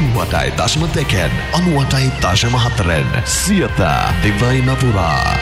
98.2 98.4 සියත දිවයින පුරා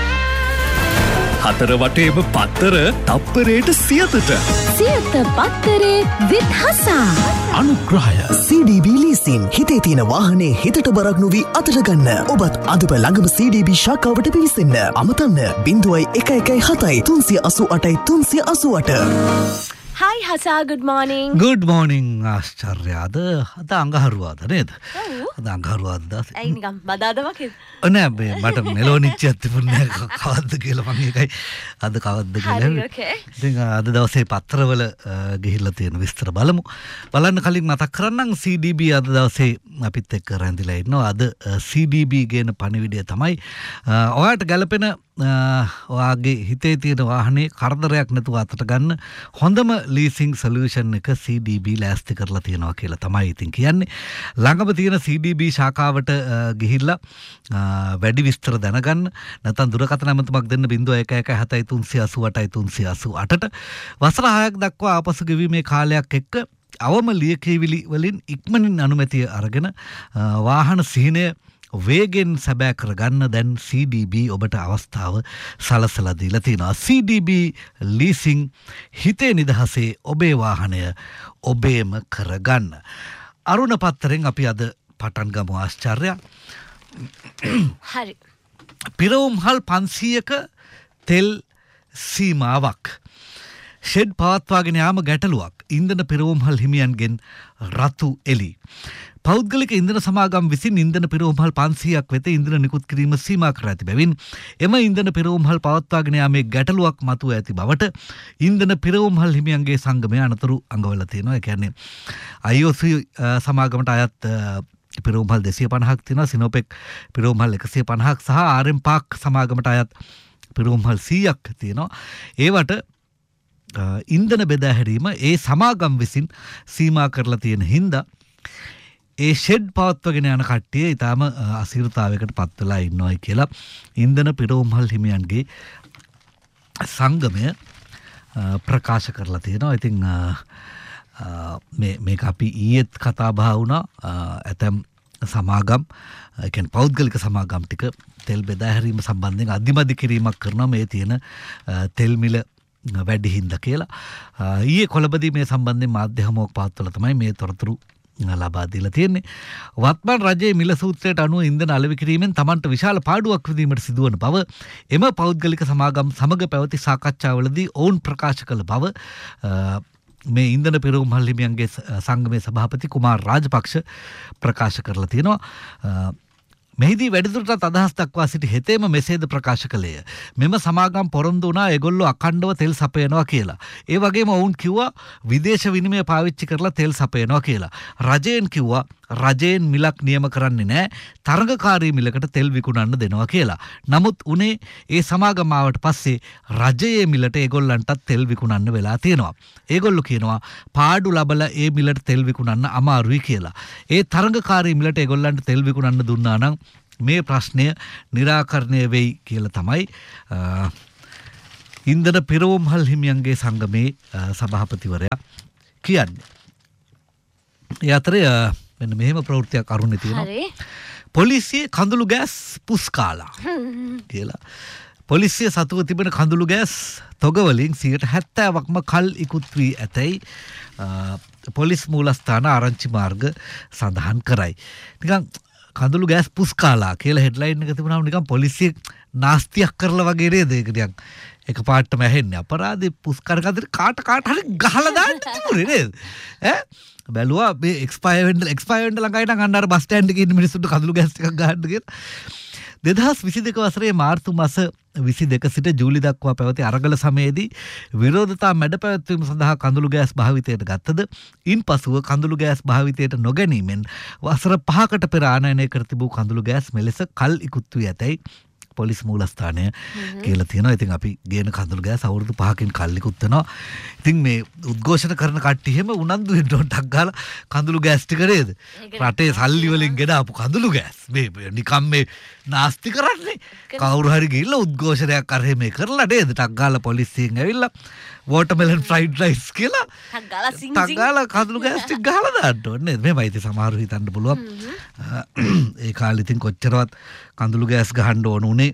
හතර වටේම පත්තර තප්පරයට සියතට සියත පත්තරේ විත්හසා අනුග්‍රහය CDB ලීසින් හිතේ තියෙන වාහනේ හිතට බරක් නොවී අතට ගන්න. ඔබත් අදම ළඟම CDB ශාඛාවට පිවිසෙන්න. අමතන්න 0117 388 388. Hi Hasa, good morning. Good morning ආශ්චර්යද අද අඟහරුවාද නේද? අද අඟහරුවාද දාස. ඇයි නිකන් බදාද වගේ? නෑ මට මෙලෝනිච්චයක් තිබුණේ කවද්ද කියලා මම ඒකයි අද කවද්ද කියලා. හරි okay. ඉතින් අද දවසේ පත්‍රවල ගිහිල්ලා තියෙන විස්තර බලමු. බලන්න කලින් මතක් කරන්නම් CDB අද දවසේ අපිත් එක්ක රැඳිලා ඉන්නවා. අද CDB ගේන පණිවිඩය තමයි ඔයාලට ගැලපෙන ඔයාගේ හිතේ තියෙන වාහනේ කරදරයක් නැතුව අතට ගන්න හොඳම ලීසිං සොලියුෂන් එක CDB ලෑස්ති කරලා තියෙනවා කියලා තමයි ඉතින් කියන්නේ. ළඟම තියෙන CDB ශාඛාවට ගිහිල්ලා වැඩි විස්තර දැනගන්න. නැත්නම් දුරකථන ඇමතුමක් දෙන්න 011388 වසර 6ක් දක්වා ආපසු ගෙවීමේ කාලයක් එක්ක අවම ලියකියවිලි වලින් ඉක්මනින් අනුමැතිය අරගෙන වාහන සිහිනය වේගෙන් සැබෑ කරගන්න දැන් CDB ඔබට අවස්ථාව සලසලා දීලා තියෙනවා. CDB ලීසිං හිතේ නිදහසේ ඔබේ වාහනය ඔබේම කරගන්න. අරුණ පත්තරෙන් අපි අද පටන් ගමු ආශ්චර්ය. හරි. පිරවුම්හල් 500ක තෙල් සීමාවක්. ෂෙඩ් පවත්වාගෙන යාම ගැටලුවක්. ඉන්ධන පිරවුම්හල් හිමියන්ගෙන් රතු එලි. පෞද්ගලික ඉන්ධන සමාගම් විසින් ඉන්ධන පිරවුම්හල් 500ක් වෙත ඉන්ධන නිකුත් කිරීම සීමා කර ඇති බැවින් එම ඉන්ධන පිරවුම්හල් පවත්වාගෙන යාමේ ගැටලුවක් මතුව ඇති බවට ඉන්ධන පිරවුම්හල් හිමියන්ගේ සංගමය අනතුරු අඟවලා තියෙනවා. ඒ කියන්නේ IOC සමාගමට අයත් පිරවුම්හල් 250ක් තියෙනවා. සිනෝපෙක් පිරවුම්හල් 150ක් සහ RM පාක් සමාගමට අයත් පිරවුම්හල් 100ක් තියෙනවා. ඒවට ඉන්ධන බෙදා හැරීම ඒ සමාගම් විසින් සීමා කරලා තියෙන හින්දා ඒ ෂෙඩ් පවත්වගෙන යන කට්ටිය ඊටාම අසීරුතාවයකට පත් වෙලා ඉන්නවයි කියලා ඉන්ධන පිරවුම්හල් හිමියන්ගේ සංගමය ප්‍රකාශ කරලා තියෙනවා. ඉතින් මේක අපි ඊයේත් කතා බහ වුණා. ඇතැම් සමාගම් ඒ කියන්නේ පෞද්ගලික සමාගම් ටික තෙල් බෙදා හැරීම සම්බන්ධයෙන් අධිමදි කිරීමක් කරනවා මේ තියෙන තෙල් මිල වැඩි හින්දා කියලා. ඊයේ කොළඹදී මේ සම්බන්ධයෙන් මාධ්‍ය හමුවක් පවත්වලා තමයි මේ තොරතුරු ලබා දීලා තියෙන්නේ. වත්මන් රජයේ මිල සූත්‍රයට අනුව ඉන්ධන අලෙවි කිරීමෙන් තමන්ට විශාල පාඩුවක් විඳීමට සිදුවන බව එම පෞද්ගලික සමාගම් සමග පැවති සාකච්ඡාවලදී ඔවුන් ප්‍රකාශ කළ බව මේ ඉන්ධන පිරවුම්හල් හිමියන්ගේ සංගමේ සභාපති කුමාර් රාජපක්ෂ ප්‍රකාශ කරලා තියෙනවා. මෙහිදී වැඩිදුරටත් අදහස් දක්වා සිටි හෙතේම මෙසේද ප්‍රකාශ කළේය. මෙම සමාගම් පොරොන්දු වුණා ඒගොල්ලෝ අඛණ්ඩව තෙල් සපයනවා කියලා. ඒ වගේම ඔවුන් කිව්වා විදේශ විනිමය පාවිච්චි කරලා තෙල් සපයනවා කියලා. රජයෙන් කිව්වා රජයෙන් මිලක් නියම කරන්නේ නැහැ. තරඟකාරී මිලකට තෙල් විකුණන්න දෙනවා කියලා. නමුත් උනේ ඒ සමාගම ආවට පස්සේ රජයේ මිලට ඒගොල්ලන්ටත් තෙල් විකුණන්න වෙලා තියෙනවා. ඒගොල්ලෝ කියනවා පාඩු ලබලා ඒ මිලට තෙල් විකුණන්න අමාරුයි කියලා. ඒ තරඟකාරී මිලට ඒගොල්ලන්ට තෙල් විකුණන්න දුන්නා නම් මේ ප්‍රශ්නය निराකරණය වෙයි කියලා තමයි ඉන්ධන පිරවුම්හල් හිමියන්ගේ සංගමේ සභාපතිවරයා කියන්නේ. ඒ අතරේ මෙන්න මෙහෙම ප්‍රවෘත්තියක් අරුණේ තියෙනවා. හරි. පොලිසිය කඳුළු ගෑස් පුස්කාලා කියලා. පොලිසිය සතුව තිබෙන කඳුළු ගෑස් තොග වලින් 70%ක්ම කල් ඉක්ුත් වී ඇතැයි පොලිස් මූලස්ථාන ආරංචි මාර්ග සඳහන් කරයි. නිකන් කඳුළු ගෑස් පුස්කාලා කියලා හෙඩ්ලයින් එක තිබුණාම නිකන් පොලිසිය නාස්තියක් කරලා වගේ නේද ඒක නිකන් එකපාරටම ඇහෙන්නේ. අපරාධේ පුස්කාර කන්දේ කාට හරි ගහලා දාන්න තිබුණේ නේද? ඈ බැලුවා මේ එක්ස්පයර් වෙන්න ළඟයි නම් අන්න අර බස් ස්ටෑන්ඩ් එකේ ඉන්න මිනිස්සුන්ට කඳුළු ගෑස් ටිකක් ගහන්න කියලා. 2022 වසරේ මාර්තු මාස 22 සිට ජූලි දක්වා පැවති අරගල සමයේදී විරෝධතා මැඩ පැවැත්වීම සඳහා කඳුළු ගෑස් භාවිතයට ගත්තද ඉන්පසුව කඳුළු ගෑස් භාවිතයට නොගැනීමෙන් වසර 5කට පෙර ආනයනය කර තිබූ කඳුළු ගෑස් මෙලෙස කල් ඉක්ුත් වී ඇතැයි පොලිස් මූලස්ථානය කියලා තියෙනවා. ඉතින් අපි ගේන කඳුළු ගෑස් අවුරුදු 5කින් කල්ලිකුත් වෙනවා. ඉතින් මේ උද්ඝෝෂණ කරන කට්ටිය හැම උනන්දු වෙන්න ටක් ගාලා කඳුළු ගෑස් ටික නේද? රටේ සල්ලි වලින් ගෙන ආපු කඳුළු ගෑස්. මේ නිකම් මේ නාස්ති කරන්නේ. කවුරු හරි ගිහිල්ලා උද්ඝෝෂණයක් අරහෙ මේ කරලා නේද? ටක් ගාලා පොලිසියෙන් ඇවිල්ලා watermelon fried rice කියලා ටක් ගාලා සිං ටක් ගාලා කඳුළු ගෑස් ටික ගහලා දාන්න ඕනේ. මේවයි ඉතින් සමහරව හිතන්න පුළුවන්. ඒ කාලේ ඉතින් කොච්චරවත් කඳුළු ගෑස් ගහන්න ඕන උනේ.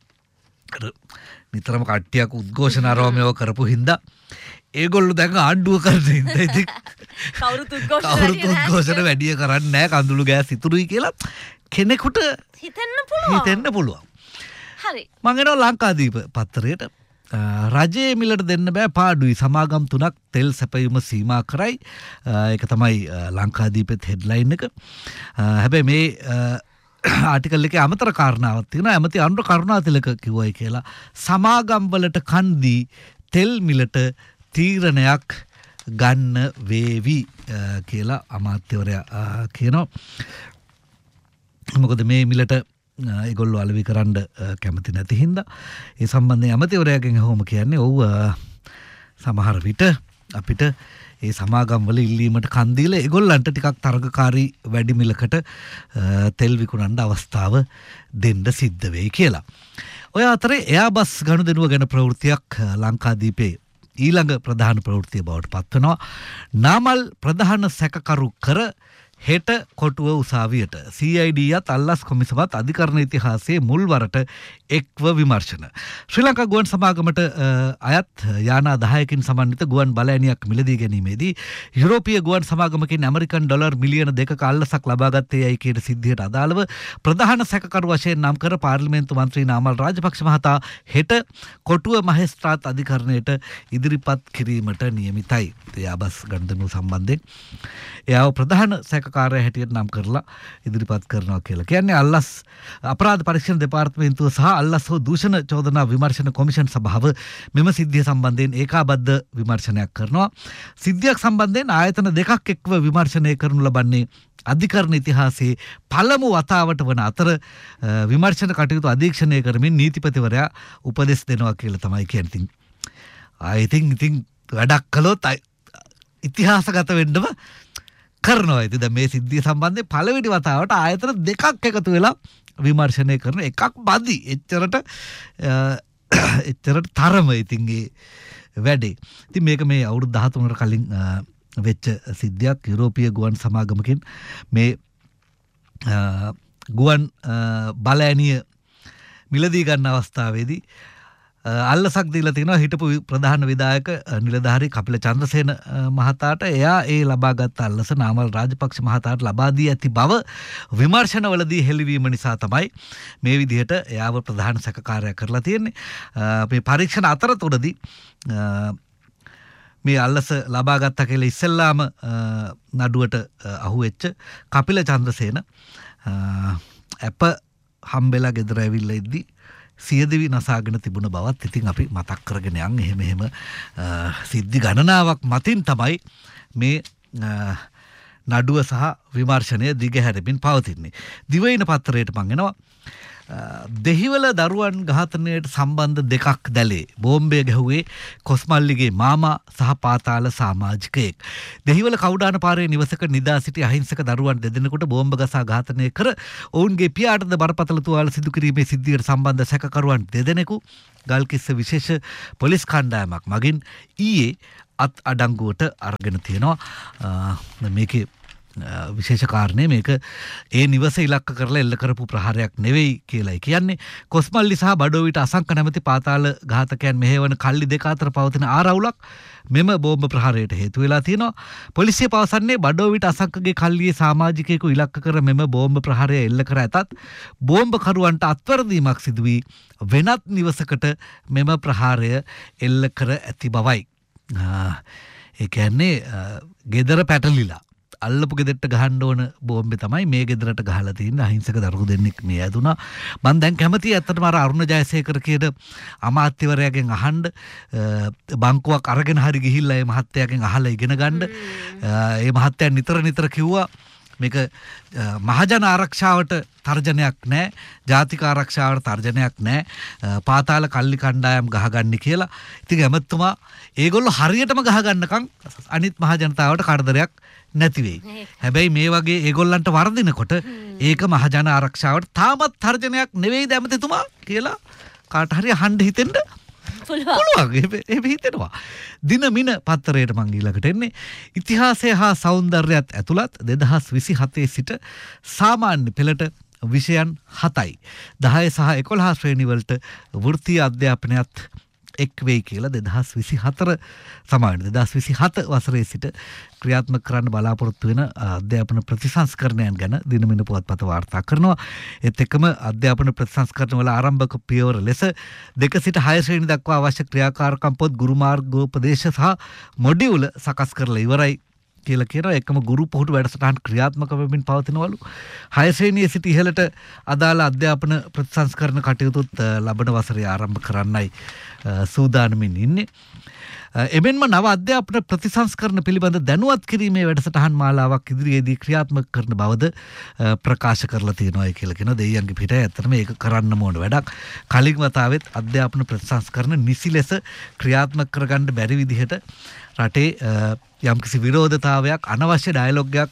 නිතරම කට්ටියක් උද්ඝෝෂණ ආරෝමයව කරපු හින්දා ඒගොල්ලෝ දැන් ආණ්ඩුව කරන හින්දා ඉතින් කවුරුත් උද්ඝෝෂණ වැඩි කරන්නේ නැහැ කඳුළු ගෑස් ඉතුරුයි කියලා කෙනෙකුට හිතෙන්න පුළුවන්. හරි. මම එනවා ලංකාදීප පත්තරයට. රජයේ මිලට දෙන්න බෑ පාඩුයි සමාගම් 3ක් තෙල් සැපයීම සීමා කරයි. ඒක තමයි ලංකාදීපෙත් හෙඩ්ලයින් එක. හැබැයි මේ ආටිකල් එකේ අමතර කාරණාවක් තියෙනවා. ඇමති අනුර කරුණාතිලක කිව්වයි කියලා සමාගම් වලට කන්දී තෙල් මිලට තීරණයක් ගන්න වේවි කියලා අමාත්‍යවරයා කියනවා. මොකද මේ මිලට ඒගොල්ලෝ අලෙවි කරන්න කැමති නැති හින්දා ඒ සම්බන්ධයෙන් අමාත්‍යවරයාගෙන් කොහොම කියන්නේ ඔව් සමහර විට අපිට ඒ සමාගම් වල ඉල්ලීමට කන් දීලා ඒගොල්ලන්ට ටිකක් තරගකාරී වැඩි මිලකට තෙල් විකුණන්න අවස්ථාව දෙන්න සිද්ධ වෙයි කියලා. ඔය අතරේ එයාබස් ගනුදෙනුව ගැන ප්‍රවෘත්තියක් ලංකාදීපේ ඊළඟ ප්‍රධාන ප්‍රවෘත්තිය බවට පත්වනවා. නාමල් ප්‍රධාන සැකකරු කර හෙට කොටුව උසාවියට CIDත් අල්ලස් කොමිසමත් අධිකරණ ඉතිහාසයේ මුල්වරට එක්ව විමර්ශන. ශ්‍රී ලංකා ගුවන් සමාගමට අයත් යානා 10කින් සමන්විත ගුවන් බලෑනියක් මිලදී ගැනීමේදී යුරෝපීය ගුවන් සමාගමකින් ඇමරිකන් ඩොලර් මිලියන 2ක අල්ලසක් ලබාගත්තේ යයි කියන සිද්ධියට අදාළව ප්‍රධාන සැකකරු වශයෙන් නම් කර පාර්ලිමේන්තු මන්ත්‍රී නාමල් රාජපක්ෂ මහතා හෙට කොටුව මහේස්ත්‍රාත් අධිකරණයට ඉදිරිපත් කිරීමට නියමිතයි. එයාබස් ගනුදෙනුව සම්බන්ධයෙන් එයාව ප්‍රධාන සැකකාරය හැටියට නම් කරලා ඉදිරිපත් කරනවා කියලා. කියන්නේ අල්ලස් අපරාධ පරීක්ෂණ දෙපාර්තමේන්තුව සහ අල්ලස් හෝ දූෂණ චෝදනා විමර්ශන කොමිෂන් සභාව මෙම සිද්ධිය සම්බන්ධයෙන් ඒකාබද්ධ විමර්ශනයක් කරනවා. සිද්ධියක් සම්බන්ධයෙන් ආයතන දෙකක් එක්ව විමර්ශනය කරනු ලබන්නේ අධිකරණ ඉතිහාසයේ පළමු වතාවට වන අතර විමර්ශන කටයුතු අධීක්ෂණය කරමින් නීතිපතිවරයා උපදෙස් දෙනවා කියලා තමයි කියන්නේ. ඉතින් වැඩක් කළොත් ඉතිහාසගත වෙන්නම කරනවා. ඉතින් දැන් මේ සිද්ධිය සම්බන්ධයෙන් පළවෙනි වතාවට ආයතන දෙකක් එකතු වෙලා විමර්ශනය කරන එකක් බදි. එච්චරට තරම ඉතින් ඒ වැඩේ. ඉතින් මේක මේ අවුරුදු 13කට කලින් වෙච්ච සිද්ධියක්. යුරෝපීය ගුවන් සමාගමකින් මේ ගුවන් බලෑනිය මිලදී ගන්න අවස්ථාවේදී අල්ලසක් දීලා තිනවා හිටපු ප්‍රධාන විධායක නිලධාරී කපිල චන්ද්‍රසේන මහතාට. එයා ඒ ලබාගත් අල්ලස නාමල් රාජපක්ෂ මහතාට ලබා දී ඇති බව විමර්ශනවලදී හෙළිවීම නිසා තමයි මේ විදිහට එයාව ප්‍රධාන සැකකාරයා කරලා තියෙන්නේ. මේ පරීක්ෂණ අතරතුරදී මේ අල්ලස ලබා ගත්තා කියලා ඉස්සෙල්ලාම නඩුවට අහුවෙච්ච කපිල චන්ද්‍රසේන අප හම්බෙලා ගෙදර ඇවිල්ලා ඉද්දී සියදිවි නසාගෙන තිබුණ බවත් ඉතින් අපි මතක් කරගෙන යන්. එහෙම සිද්ධි ගණනාවක් මතින් තමයි මේ නඩුව සහ විමර්ශනය දිගහැරමින් පවතින්නේ. දිවයින පත්තරයට මං එනවා. දෙහිවල දරුවන් ඝාතනයට සම්බන්ධ දෙකක් දැලේ. බෝම්බය ගැහුවේ කොස්මල්ලිගේ මාමා සහ පාතාල සමාජිකයෙක්. දෙහිවල කවුඩාන පාරේ නිවසක නිදා සිටි අහිංසක දරුවන් දෙදෙනෙකුට බෝම්බ ගසා ඝාතනය කර ඔවුන්ගේ පියාටද බරපතල තුවාල සිදු කිරීමේ සිද්ධියට සම්බන්ධ සැකකරුවන් දෙදෙනෙකු ගල්කිස්ස විශේෂ පොලිස් කණ්ඩායමක් මගින් ඊයේ අත් අඩංගුවට අරගෙන තියෙනවා. මේකේ විශේෂ කාරණේ මේක ඒ නිවස ඉලක්ක කරලා එල්ල කරපු ප්‍රහාරයක් නෙවෙයි කියලායි කියන්නේ. කොස්මල්ලි සහ බඩෝවිට අසංක නැමැති පාතාල ඝාතකයන් මෙහෙවන කල්ලි දෙක අතර පවතින ආරවුලක් මෙම බෝම්බ ප්‍රහාරයට හේතු වෙලා තියෙනවා. පොලිසිය පවසන්නේ බඩෝවිට අසංකගේ කල්ලියේ සමාජිකයෙකු ඉලක්ක කර මෙම බෝම්බ ප්‍රහාරය එල්ල කර ඇතත් බෝම්බ කරුවන්ට අත්වැරදීමක් සිදු වී වෙනත් නිවසකට මෙම ප්‍රහාරය එල්ල කර ඇති බවයි. ඒ කියන්නේ ගෙදර පැටලිලා අල්ලපු ගෙදරට ගහන්න ඕන බෝම්බේ තමයි මේ ගෙදරට ගහලා තියෙන්නේ. අහිංසක දරුවෝ දෙන්නෙක් මේ ඇදුනා. මම දැන් කැමතියි ඇත්තටම අර අරුණ ජයසේකර කියන අමාත්‍යවරයාගෙන් අහන්න බංකුවක් අරගෙන හරි ගිහිල්ලා ඒ මහත්තයාගෙන් අහලා ඉගෙන ගන්න. ඒ මහත්තයා නිතර කිව්වා මේක මහජන ආරක්ෂාවට තර්ජනයක් නැහැ, ජාතික ආරක්ෂාවට තර්ජනයක් නැහැ, පාතාල කල්ලි කණ්ඩායම් ගහගන්නේ කියලා. ඉතින් ඇමතුමා ඒගොල්ලෝ හරියටම ගහගන්නකම් අනිත් මහජනතාවට කරදරයක් නැති වෙයි. හැබැයි මේ වගේ ඒගොල්ලන්ට වරදිනකොට ඒක මහජන ආරක්ෂාවට තාමත් තර්ජනයක් නෙවෙයිද ඇමතිතුමා කියලා කාට හරි අහන්න හිතෙන්න පුළුවන්. එහෙම හිතෙනවා. දින මින පත්තරයට මං ඊළඟට එන්නේ. ඉතිහාසය හා සෞන්දර්යයත් ඇතුළත් 2027 සිට සාමාන්‍ය පෙළට විෂයන් 7යි. 10 සහ 11 ශ්‍රේණි වලට වෘත්තීය අධ්‍යාපනයත් එක් වෙයි කියලා 2024 සමාවෙන්න 2027 වසරේ සිට ක්‍රියාත්මක කරන්න බලාපොරොත්තු වෙන අධ්‍යාපන ප්‍රතිසංස්කරණයන් ගැන දිනමින පුවත්පත වාර්තා කරනවා. ඒත් එක්කම අධ්‍යාපන ප්‍රතිසංස්කරණ වල ආරම්භක පියවර ලෙස 2 සිට 6 ශ්‍රේණි දක්වා අවශ්‍ය ක්‍රියාකාරකම් පොත් ගුරු මාර්ගෝපදේශ සහ මොඩියුල සකස් කරලා ඉවරයි කියලා කියනවා. එකම ගුරු පුහුණු වැඩසටහන් ක්‍රියාත්මක වෙමින් පවතිනවලු. 6 ශ්‍රේණියේ සිට ඉහළට අදාළ අධ්‍යාපන ප්‍රතිසංස්කරණ කටයුතුත් ලබන වසරේ ආරම්භ කරන්නයි සූදානමින් ඉන්නේ. එමෙන්ම නව අධ්‍යාපන ප්‍රතිසංස්කරණ පිළිබඳ දැනුවත් කිරීමේ වැඩසටහන් මාලාවක් ඉදිරියේදී ක්‍රියාත්මක කරන බවද ප්‍රකාශ කරලා තියෙනවා කියලා කියනවා. දෙයියන්ගේ පිටේ ඇත්තටම ඒක කරන්න ඕන වැඩක්. කලින් වතාවෙත් අධ්‍යාපන ප්‍රතිසංස්කරණ නිසි ලෙස ක්‍රියාත්මක කරගන්න බැරි විදිහට රටේ යම්කිසි විරෝධතාවයක් අනවශ්‍ය ඩයලොග්යක්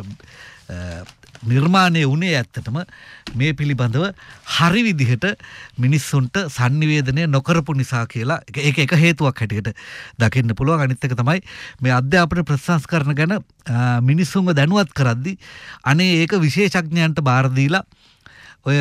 නිර්මාණය වුණේ ඇත්තටම මේ පිළිබඳව හරි විදිහට මිනිස්සුන්ට sannivedanaya නොකරපු නිසා කියලා ඒක එක හේතුවක් හැටියට දකින්න පුළුවන්. අනිත් එක තමයි මේ අධ්‍යාපන ප්‍රතිසංස්කරණ ගැන මිනිස්සුන්ව දැනුවත් කරද්දී අනේ ඒක විශේෂඥයන්ට බාර දීලා ඔය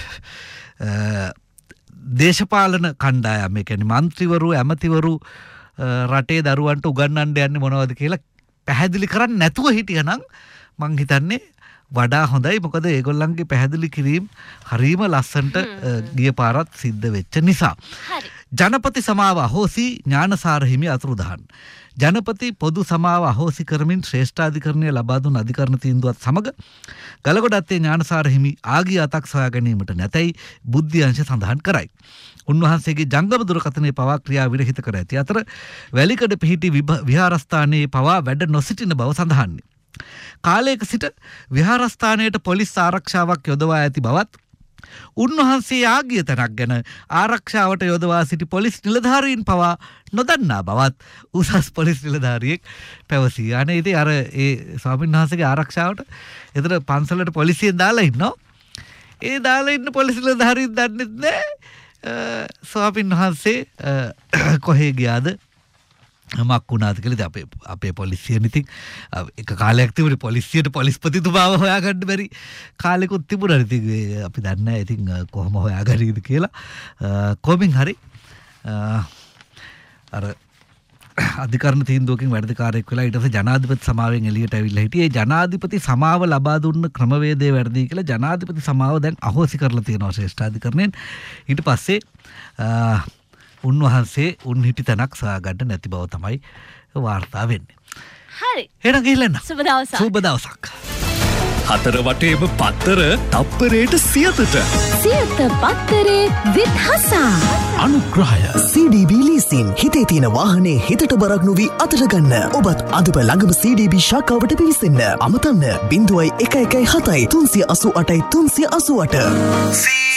දේශපාලන කණ්ඩායම් ඒ කියන්නේ മന്ത്രിවරු ඇමතිවරු රටේ දරුවන්ට උගන්වන්න යන්නේ මොනවද කියලා පැහැදිලි කරන්නේ නැතුව හිටියනම් මං හිතන්නේ වඩා හොඳයි. මොකද ඒගොල්ලන්ගේ පැහැදිලි කිරීම හරීම ලස්සනට ගිය පාරත් සිද්ධ වෙච්ච නිසා. ජනපති සමාව අහෝසි ඥානසාර හිමි අතුරුදහන්. ජනපති පොදු සමාව අහෝසි කරමින් ශ්‍රේෂ්ඨාධිකරණය ලබා දුන් අධිකරණ තීන්දුවත් සමග ගලගොඩත්තේ ඥානසාර හිමි ආගිය අතක් සොයා ගැනීමට නැතයි බුද්ධි අංශ සඳහන් කරයි. උන්වහන්සේගේ ජංගම දුරකථනයේ පවා ක්‍රියා විරහිත කර ඇති අතර වැලිකඩ පිහිටි විහාරස්ථානයේ පවා වැඩ නොසිටින බව සඳහන්ය. කාලයක සිට විහාරස්ථානයට පොලිස් ආරක්ෂාවක් යොදවා ඇති බවත් උන්වහන්සේ ආගිය තැනක් ගැන ආරක්ෂාවට යොදවා සිටි පොලිස් නිලධාරීන් පවා නොදන්නා බවත් උසස් පොලිස් නිලධාරියෙක් පැවසී. අනේ ඉතින් අර ඒ ස්වාමීන් වහන්සේගේ ආරක්ෂාවට එතන පන්සලට පොලිසියෙන් දාලා ඉන්නවා. ඒ දාලා ඉන්න පොලිස් නිලධාරීන් දන්නේ නැහැ ස්වාමීන් වහන්සේ කොහේ ගියාද මක් වුණාද කියලා. අපේ පොලිසියෙන් ඉතින් එක කාලයක් තිබුණේ පොලිසියට පොලිස්පතිතුමාව හොයාගන්න බැරි කාලෙකුත් තිබුණා. ඉතින් අපි දන්නේ නැහැ ඉතින් කොහොම හොයාගන්නද කියලා. කොමින් හරි අර අධිකරණ තීන්දුවකින් වැඩිකාරයෙක් වෙලා ඊට පස්සේ ජනාධිපති සමාවෙන් එළියට ඇවිල්ලා හිටියේ. ජනාධිපති සමාව ලබා දුන්න ක්‍රමවේදය වැරදි කියලා ජනාධිපති සමාව දැන් අහෝසි කරලා තියෙනවා ශ්‍රේෂ්ඨාධිකරණයෙන්. ඊට පස්සේ උන්වහන්සේ උන් හිටි තැනක් සොයාගන්න නැති බව තමයි වාර්තා වෙන්නේ. හරි. එහෙනම් ගිහින් සුබ දවසක්. සුබ දවසක්. හතර වටේම පත්තර තප්පරයට 100ට. 100 පත්තරේ with හසා. අනුග්‍රහය CDB ලීසින් හිතේ තියෙන වාහනේ හිතට බරක් නොවී අතට ගන්න. ඔබත් අදම ළඟම CDB ශාඛාවට පිවිසෙන්න. අමතන්න 0117 388 388.